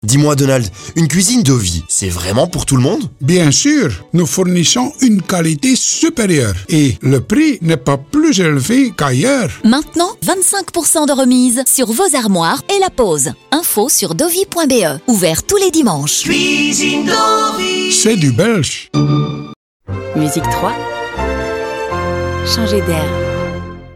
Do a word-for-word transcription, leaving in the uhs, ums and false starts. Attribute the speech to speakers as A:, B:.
A: Dis-moi Donald, une cuisine Dovie, c'est vraiment pour tout le monde?
B: Bien sûr, nous fournissons une qualité supérieure et le prix n'est pas plus élevé qu'ailleurs.
C: Maintenant, vingt-cinq pour cent de remise sur vos armoires et la pose. Info sur dovie point b e. Ouvert tous les dimanches.
D: Cuisine Dovie.
B: C'est du belge.
E: Musique trois. Changer d'air.